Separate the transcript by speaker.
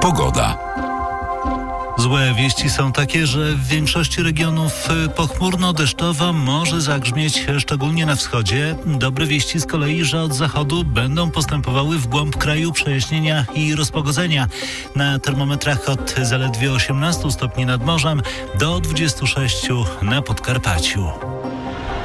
Speaker 1: Pogoda.
Speaker 2: Złe wieści są takie, że w większości regionów pochmurno, deszczowo, może zagrzmieć, szczególnie na wschodzie. Dobre wieści z kolei, że od zachodu będą postępowały w głąb kraju przejaśnienia i rozpogodzenia. Na termometrach od zaledwie 18 stopni nad morzem do 26 na Podkarpaciu.